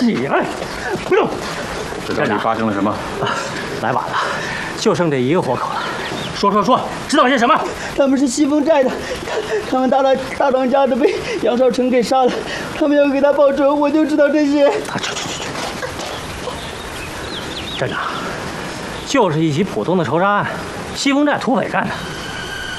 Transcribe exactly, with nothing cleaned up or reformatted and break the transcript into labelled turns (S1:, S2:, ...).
S1: 起来！不动！
S2: 这到底发生了什么？
S1: 来晚了，就剩这一个活口了。说说说，知道些什么？
S3: 他们是西风寨的，他们大大大当家的被杨少成给杀了，他们要给他报仇，我就知道这些。
S1: 啊，去去去去！站长，就是一起普通的仇杀案，西风寨土匪干的。